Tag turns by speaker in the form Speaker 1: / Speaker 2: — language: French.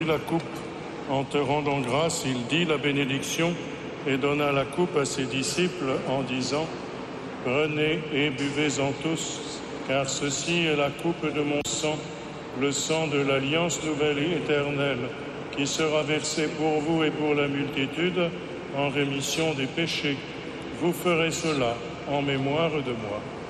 Speaker 1: La coupe, en te rendant grâce, il dit la bénédiction et donna la coupe à ses disciples en disant : Prenez et buvez-en tous, car ceci est la coupe de mon sang, le sang de l'alliance nouvelle et éternelle, qui sera versé pour vous et pour la multitude en rémission des péchés. Vous ferez cela en mémoire de moi.